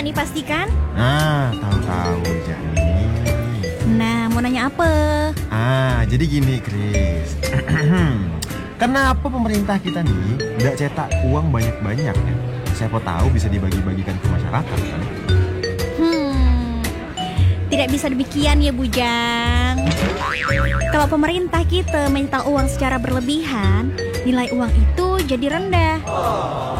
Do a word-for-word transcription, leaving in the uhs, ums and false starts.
nih pastikan? Nah, tahu-tahu Jani. Nah, mau nanya apa? Ah, jadi gini, Chris. Kenapa pemerintah kita nih nggak cetak uang banyak-banyak ya? Siapa tahu bisa dibagi-bagikan ke masyarakat kan? Hmm, tidak bisa demikian ya Bujang. Kalau pemerintah kita mencetak uang secara berlebihan, nilai uang itu jadi rendah.